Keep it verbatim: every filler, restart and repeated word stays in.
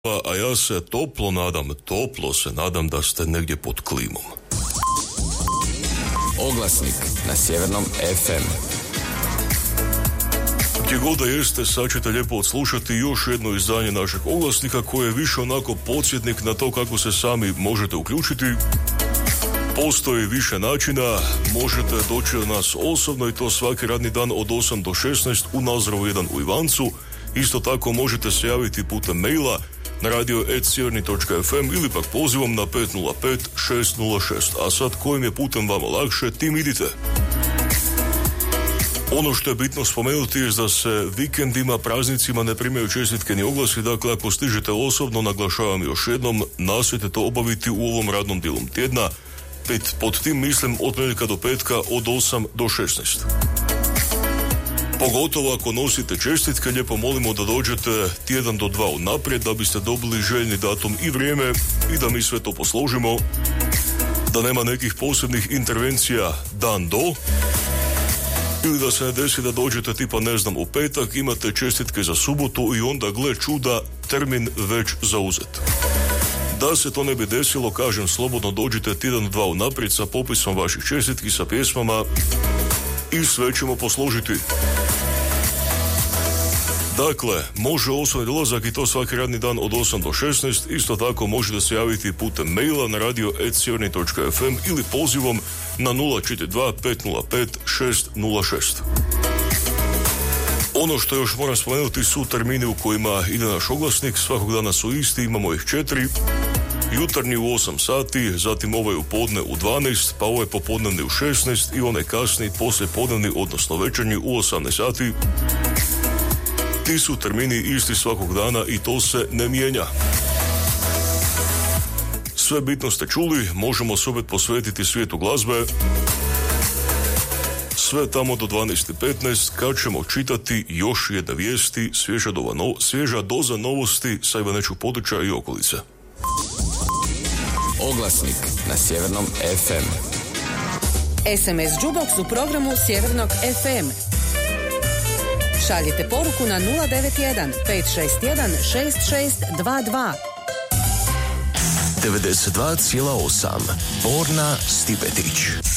A ja se toplo nadam, toplo se nadam da ste negdje pod klimom. Oglasnik na Sjevernom ef em. Gdje god da jeste, sad ćete lijepo odslušati još jedno izdanje našeg oglasnika koje je više onako podsjetnik na to kako se sami možete uključiti. Postoji više načina, možete doći do nas osobno i to svaki radni dan od osam do šesnaest u Nazorovu jedan u Ivancu. Isto tako možete se javiti putem maila na radio at sjeverni točka ef em ili pak pozivom na pet nula pet šest nula šest. A sad kojim je putem vama lakše, tim idite. Ono što je bitno spomenuti je da se vikendima, praznicima ne primaju čestitke ni oglasi, dakle ako stižete osobno, naglašavam još jednom, nastojte to obaviti u ovom radnom dijelu tjedna. Pet, pod tim mislim od ponedjeljka do petka od osam do šesnaest. Pogotovo ako nosite čestitke, lijepo molimo da dođete tjedan do dva unaprijed da biste dobili željni datum i vrijeme i da mi sve to posložimo, da nema nekih posebnih intervencija dan do, ili da se ne desi da dođete tipa ne znam u petak, imate čestitke za subotu i onda gle čuda, termin već zauzet. Da se to ne bi desilo, kažem slobodno dođite tjedan do dva unaprijed sa popisom vaših čestitki, sa pjesmama i sve ćemo posložiti. Dakle, može osobni dolazak i to svaki radni dan od osam do šesnaest. Isto tako možete se javiti putem maila na radio at sjeverni točka ef em ili pozivom na nula četiri dva pet nula pet šest nula šest. Ono što još moram spomenuti su termini u kojima ide naš oglasnik. Svakog dana su isti, imamo ih četiri. Jutarnji u osam sati, zatim ovaj u podne u dvanaest, pa ovaj popodnevni u šesnaest i onaj kasni poslije podnevni, odnosno večernji u osamnaest sati. Ti su termini isti svakog dana i to se ne mijenja. Sve bitno ste čuli, možemo se opet posvetiti svijetu glazbe. Sve tamo do dvanaest i petnaest kad ćemo čitati još jedne vijesti, svježa, dova no, svježa doza novosti sa Ivanečkog područja i okolice. Oglasnik na Sjevernom ef em. es em es Jukebox u programu Sjevernog ef em. Šaljite poruku na nula devet jedan pet šest jedan šest šest dva dva. devedeset dva zarez osam Borna Stipetić.